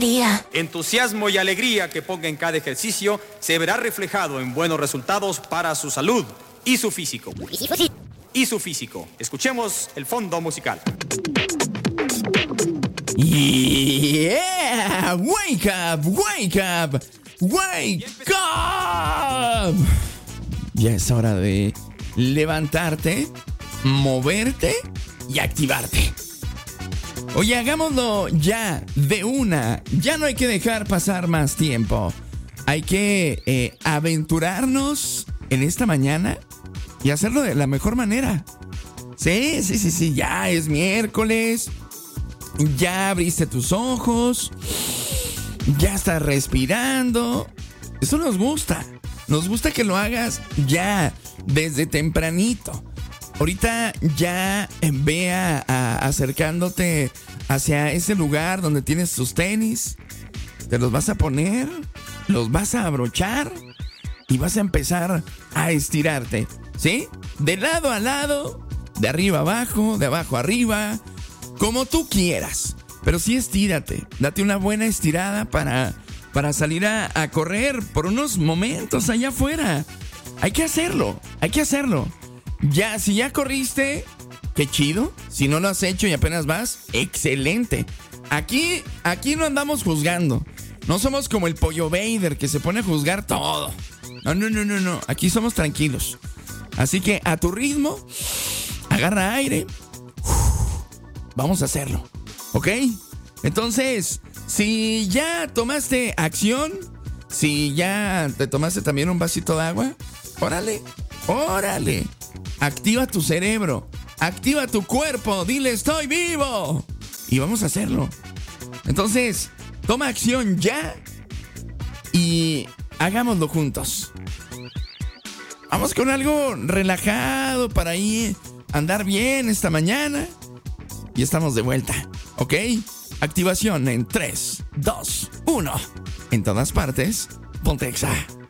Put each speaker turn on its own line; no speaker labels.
alegría.
Entusiasmo y alegría que ponga en cada ejercicio se verá reflejado en buenos resultados para su salud y su físico. Escuchemos el fondo musical.
Yeah, wake up, wake up, wake up. Ya es hora de levantarte, moverte y activarte. Oye, hagámoslo ya, de una. Ya no hay que dejar pasar más tiempo. Hay que aventurarnos en esta mañana y hacerlo de la mejor manera. Sí, ya es miércoles. Ya abriste tus ojos. Ya estás respirando. Eso nos gusta. Nos gusta que lo hagas ya, desde tempranito. Ahorita ya acercándote hacia ese lugar donde tienes tus tenis. Te los vas a poner, los vas a abrochar y vas a empezar a estirarte, ¿sí? De lado a lado, de arriba a abajo, de abajo a arriba, como tú quieras. Pero sí estírate, date una buena estirada para salir a correr por unos momentos allá afuera. Hay que hacerlo. Ya, si ya corriste, qué chido. Si no lo has hecho y apenas vas, excelente. Aquí no andamos juzgando. No somos como el Pollo Vader que se pone a juzgar todo. No. Aquí somos tranquilos. Así que a tu ritmo, agarra aire. Vamos a hacerlo, ¿ok? Entonces, si ya tomaste acción, si ya te tomaste también un vasito de agua, órale. Activa tu cerebro, activa tu cuerpo, dile estoy vivo. Y vamos a hacerlo. Entonces, toma acción ya y hagámoslo juntos. Vamos con algo relajado para ahí andar bien esta mañana. Y estamos de vuelta, ¿ok? Activación en 3, 2, 1. En todas partes, Ponte Exa.